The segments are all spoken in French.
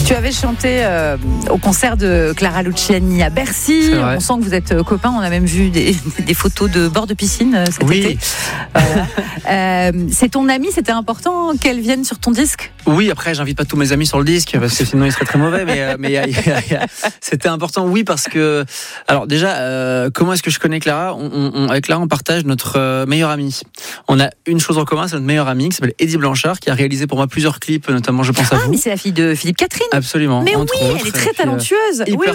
Tu avais chanté au concert de Clara Luciani à Bercy. On sent que vous êtes copains. On a même vu des photos de bord de piscine cet été. C'est ton amie, c'était important qu'elle vienne sur ton disque? Oui, après j'invite pas tous mes amis sur le disque parce que sinon il serait très mauvais, mais c'était important, oui, parce que alors déjà comment est-ce que je connais Clara? Avec Clara on partage notre meilleur ami. On a une chose en commun, c'est notre meilleur ami qui s'appelle Eddie Blanchard, qui a réalisé pour moi plusieurs clips, notamment Je pense à vous. Ah, mais c'est la fille de Philippe Catherine. Absolument. Mais entre oui, autres, elle est très talentueuse. Hyper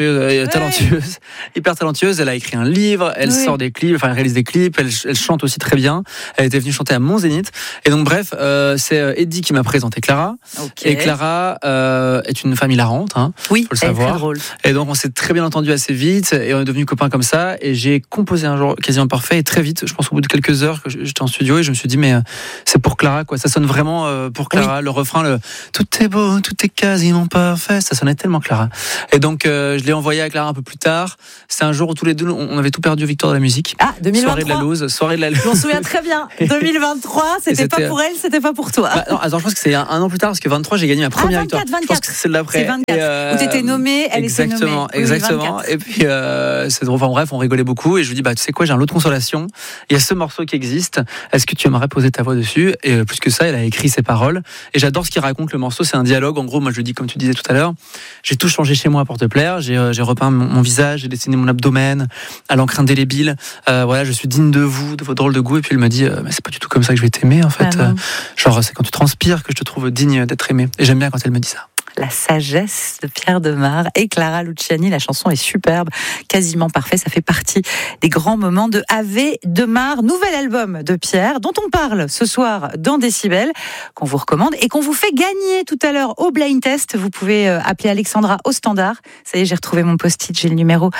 talentueuse. Elle a écrit un livre, elle sort des clips, enfin elle réalise des clips, elle chante aussi très bien. Elle était venue chanter à Mont-Zénith. Et donc bref, c'est Eddie qui m'a présenté Clara. Okay. Et Clara est une femme hilarante, oui, faut le savoir. Elle est très drôle. Et donc on s'est très bien entendu assez vite et on est devenus copains comme ça. Et j'ai composé un jour quasiment parfait et très vite, je pense au bout de quelques heures que j'étais en studio et je me suis dit mais c'est pour Clara quoi. Ça sonne vraiment pour Clara. Oui. Le refrain, tout est beau, tout est quasiment parfait. Ça sonnait tellement Clara. Et donc je l'ai envoyé à Clara un peu plus tard. C'est un jour où tous les deux on avait tout perdu aux Victoires de la musique. Ah, 2023. Soirée de la loose. Je m'en souviens très bien. 2023, c'était pas pour elle, c'était pas pour toi. Non, attends, je pense que c'est un an plus tard parce que 23 j'ai gagné ma première victoire. 24. Je pense que c'est celle d'après. C'est 24. Où t'étais nommée, elle était nommée. Exactement. Oui, et puis c'est drôle. Enfin bref, on rigolait beaucoup et je lui dis tu sais quoi, j'ai un lot de consolation. Il y a ce morceau qui existe. Est-ce que tu aimerais poser ta voix dessus? Et plus que ça, elle a écrit ses paroles. Et j'adore ce qu'il raconte. Le morceau, c'est un dialogue. En gros, moi je lui dis comme tu disais tout à l'heure, j'ai tout changé chez moi pour te plaire. J'ai repeint mon visage, j'ai dessiné mon abdomen à l'encre indélébile. Voilà, je suis digne de vous, de vos drôles de goût. Et puis elle me dit mais c'est pas du tout comme ça que je vais t'aimer en fait. Genre c'est quand tu transpires que je te trouve digne d'être aimé. Et j'aime bien quand elle me dit ça. La sagesse de Pierre Demar et Clara Luciani. La chanson est superbe, quasiment parfait. Ça fait partie des grands moments de Ave Demar, nouvel album de Pierre, dont on parle ce soir dans Décibel, qu'on vous recommande et qu'on vous fait gagner tout à l'heure au blind test. Vous pouvez appeler Alexandra au standard. Ça y est, j'ai retrouvé mon post-it. J'ai le numéro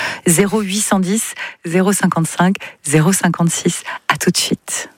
0810 055 056. À tout de suite.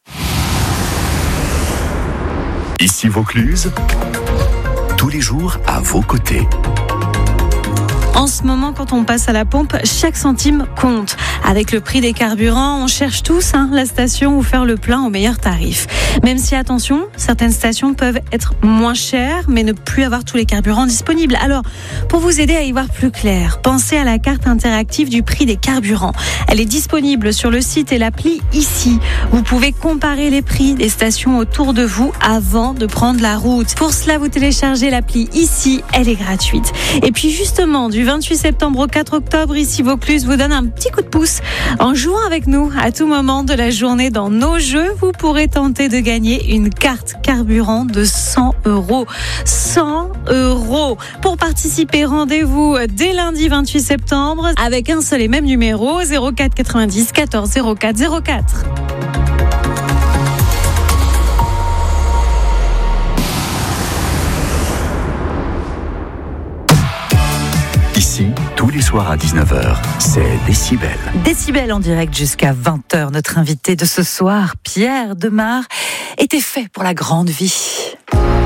Ici Vaucluse. Tous les jours à vos côtés. En ce moment, quand on passe à la pompe, chaque centime compte. Avec le prix des carburants, on cherche tous la station où faire le plein au meilleur tarif. Même si, attention, certaines stations peuvent être moins chères, mais ne plus avoir tous les carburants disponibles. Alors, pour vous aider à y voir plus clair, pensez à la carte interactive du prix des carburants. Elle est disponible sur le site et l'appli Ici. Vous pouvez comparer les prix des stations autour de vous avant de prendre la route. Pour cela, vous téléchargez l'appli Ici, elle est gratuite. Et puis justement, du 28 septembre au 4 octobre, Ici Vaucluse vous donne un petit coup de pouce. En jouant avec nous à tout moment de la journée dans nos jeux, vous pourrez tenter de gagner une carte carburant de 100 €. 100 €. Pour participer, rendez-vous dès lundi 28 septembre avec un seul et même numéro, 04 90 14 04 04. Ici, tous les soirs à 19h, c'est Décibel. Décibel en direct jusqu'à 20h. Notre invité de ce soir, Pierre Demar, était fait pour la grande vie.